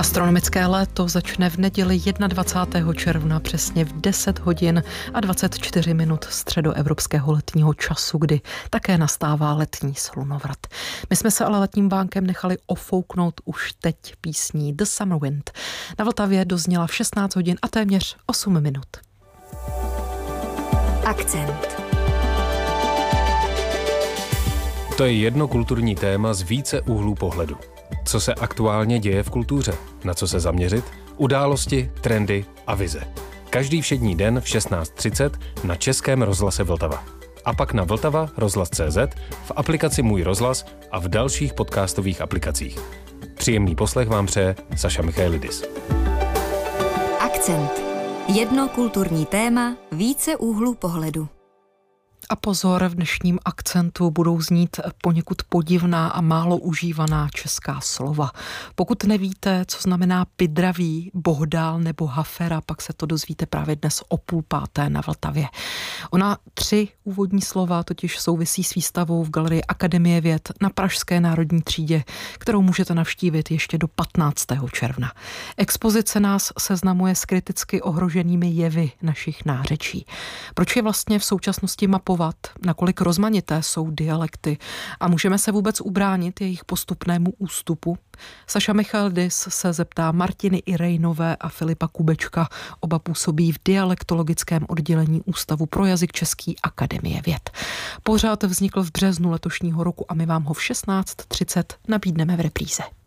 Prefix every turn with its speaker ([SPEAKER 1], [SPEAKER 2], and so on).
[SPEAKER 1] Astronomické léto začne v neděli 21. června přesně v 10 hodin a 24 minut středoevropského letního času, kdy také nastává letní slunovrat. My jsme se ale letním vánkem nechali ofouknout už teď písní The Summer Wind. Na Vltavě dozněla v 16 hodin a téměř 8 minut.
[SPEAKER 2] Akcent.
[SPEAKER 3] To je jedno kulturní téma z více úhlů pohledu. Co se aktuálně děje v kultuře? Na co se zaměřit? Události, trendy a vize. Každý všední den v 16:30 na Českém rozhlase Vltava. A pak na Vltava rozhlas.cz, v aplikaci Můj rozhlas a v dalších podcastových aplikacích. Příjemný poslech vám přeje Saša Michailidis.
[SPEAKER 2] Akcent. Jedno kulturní téma, více úhlů pohledu.
[SPEAKER 1] A pozor, v dnešním akcentu budou znít poněkud podivná a málo užívaná česká slova. Pokud nevíte, co znamená pidraví, bohdál nebo hafera, pak se to dozvíte právě dnes o 4:30 na Vltavě. Ona 3 úvodní slova totiž souvisí s výstavou v Galerii Akademie věd na Pražské národní třídě, kterou můžete navštívit ještě do 15. června. Expozice nás seznamuje s kriticky ohroženými jevy našich nářečí. Proč je vlastně v současnosti mapovat, nakolik rozmanité jsou dialekty a můžeme se vůbec ubránit jejich postupnému ústupu? Saša Michailidis se zeptá Martiny Irejnové a Filipa Kubečka. Oba působí v dialektologickém oddělení Ústavu pro jazyk český Akademie věd. Pořad vznikl v březnu letošního roku a my vám ho v 16:30 nabídneme v repríze.